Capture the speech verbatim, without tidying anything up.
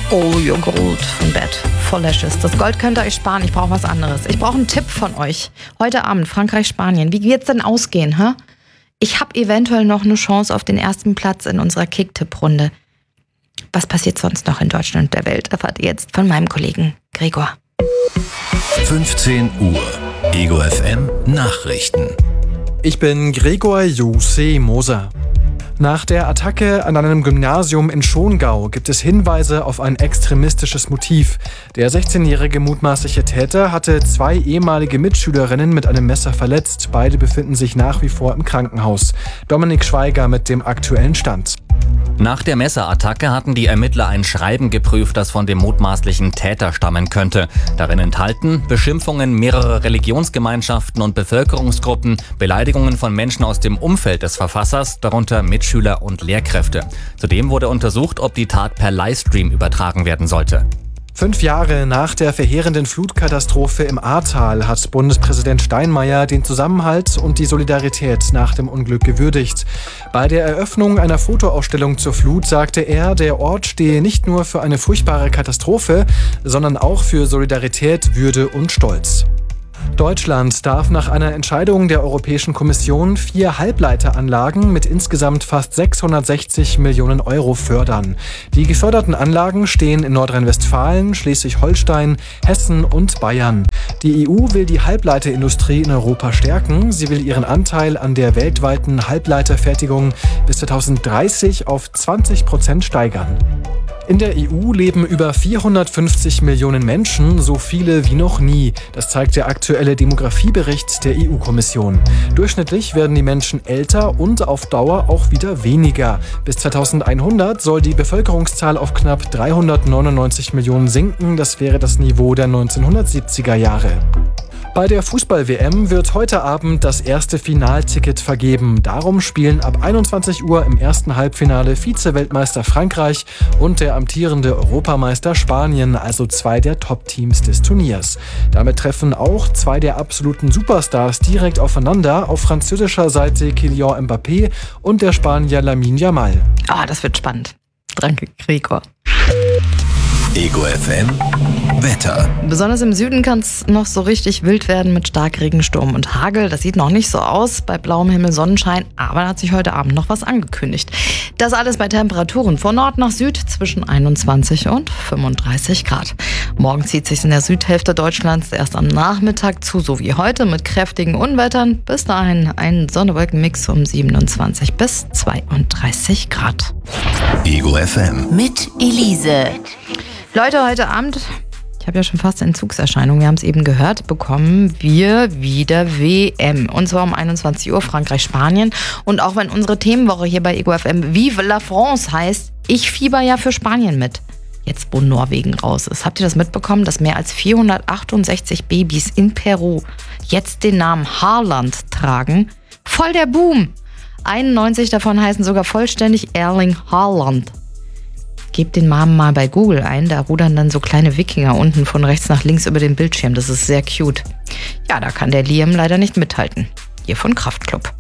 Oh, Joghurt im Bett. Voll Lashes. Das Gold könnt ihr euch sparen. Ich brauche was anderes. Ich brauche einen Tipp von euch. Heute Abend Frankreich, Spanien. Wie wird's denn ausgehen, hä? Ich habe eventuell noch eine Chance auf den ersten Platz in unserer Kick-Tipp-Runde. Was passiert sonst noch in Deutschland und der Welt? Erfahrt ihr jetzt von meinem Kollegen Gregor. fünfzehn Uhr. Ego F M Nachrichten. Ich bin Gregor Jose Moser. Nach der Attacke an einem Gymnasium in Schongau gibt es Hinweise auf ein extremistisches Motiv. Der sechzehnjährige mutmaßliche Täter hatte zwei ehemalige Mitschülerinnen mit einem Messer verletzt. Beide befinden sich nach wie vor im Krankenhaus. Dominik Schweiger mit dem aktuellen Stand. Nach der Messerattacke hatten die Ermittler ein Schreiben geprüft, das von dem mutmaßlichen Täter stammen könnte. Darin enthalten Beschimpfungen mehrerer Religionsgemeinschaften und Bevölkerungsgruppen, Beleidigungen von Menschen aus dem Umfeld des Verfassers, darunter Mitschüler und Lehrkräfte. Zudem wurde untersucht, ob die Tat per Livestream übertragen werden sollte. Fünf Jahre nach der verheerenden Flutkatastrophe im Ahrtal hat Bundespräsident Steinmeier den Zusammenhalt und die Solidarität nach dem Unglück gewürdigt. Bei der Eröffnung einer Fotoausstellung zur Flut sagte er, der Ort stehe nicht nur für eine furchtbare Katastrophe, sondern auch für Solidarität, Würde und Stolz. Deutschland darf nach einer Entscheidung der Europäischen Kommission vier Halbleiteranlagen mit insgesamt fast sechshundertsechzig Millionen Euro fördern. Die geförderten Anlagen stehen in Nordrhein-Westfalen, Schleswig-Holstein, Hessen und Bayern. Die E U will die Halbleiterindustrie in Europa stärken. Sie will ihren Anteil an der weltweiten Halbleiterfertigung bis zweitausenddreißig auf zwanzig Prozent steigern. In der E U leben über vierhundertfünfzig Millionen Menschen, so viele wie noch nie. Das zeigt der aktuelle Demografiebericht der E U-Kommission. Durchschnittlich werden die Menschen älter und auf Dauer auch wieder weniger. Bis zweitausendeinhundert soll die Bevölkerungszahl auf knapp dreihundertneunundneunzig Millionen sinken. Das wäre das Niveau der neunzehnhundertsiebziger Jahre. Bei der Fußball-W M wird heute Abend das erste Finalticket vergeben. Darum spielen ab einundzwanzig Uhr im ersten Halbfinale Vize-Weltmeister Frankreich und der amtierende Europameister Spanien, also zwei der Top-Teams des Turniers. Damit treffen auch zwei der absoluten Superstars direkt aufeinander. Auf französischer Seite Kylian Mbappé und der Spanier Lamine Yamal. Ah, das wird spannend. Danke, Gregor. Ego F M Wetter. Besonders im Süden kann es noch so richtig wild werden mit Starkregen, Sturm und Hagel. Das sieht noch nicht so aus bei blauem Himmel, Sonnenschein, aber da hat sich heute Abend noch was angekündigt. Das alles bei Temperaturen von Nord nach Süd zwischen einundzwanzig und fünfunddreißig Grad. Morgen zieht sich in der Südhälfte Deutschlands erst am Nachmittag zu, so wie heute mit kräftigen Unwettern. Bis dahin ein Sonne-Wolken-Mix um siebenundzwanzig bis zweiunddreißig Grad. Ego F M mit Elise. Leute, heute Abend, ich habe ja schon fast Entzugserscheinungen, wir haben es eben gehört, bekommen wir wieder W M. Und zwar um einundzwanzig Uhr Frankreich, Spanien. Und auch wenn unsere Themenwoche hier bei Ego F M Vive la France heißt, ich fieber ja für Spanien mit. Jetzt, wo Norwegen raus ist. Habt ihr das mitbekommen, dass mehr als vierhundertachtundsechzig Babys in Peru jetzt den Namen Haaland tragen? Voll der Boom! einundneunzig davon heißen sogar vollständig Erling Haaland. Gebt den Namen mal bei Google ein, da rudern dann so kleine Wikinger unten von rechts nach links über den Bildschirm. Das ist sehr cute. Ja, da kann der Liam leider nicht mithalten. Hier von Kraftklub.